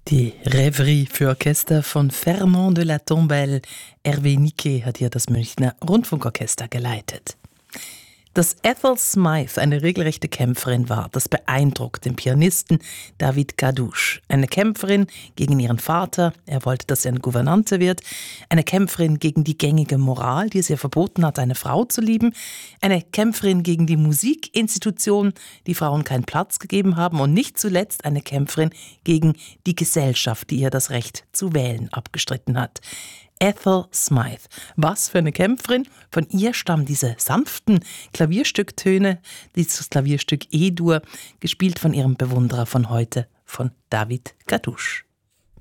Die Rêverie für Orchester von Fernand de la Tombelle. Hervé Niquet hat hier das Münchner Rundfunkorchester geleitet. Dass Ethel Smythe eine regelrechte Kämpferin war, das beeindruckt den Pianisten David Gadouche. Eine Kämpferin gegen ihren Vater, er wollte, dass er eine Gouvernante wird. Eine Kämpferin gegen die gängige Moral, die es ihr verboten hat, eine Frau zu lieben. Eine Kämpferin gegen die Musikinstitutionen, die Frauen keinen Platz gegeben haben. Und nicht zuletzt eine Kämpferin gegen die Gesellschaft, die ihr das Recht zu wählen abgestritten hat. Ethel Smythe. Was für eine Kämpferin. Von ihr stammen diese sanften Klavierstücktöne, dieses Klavierstück E-Dur, gespielt von ihrem Bewunderer von heute, von David Gadouche.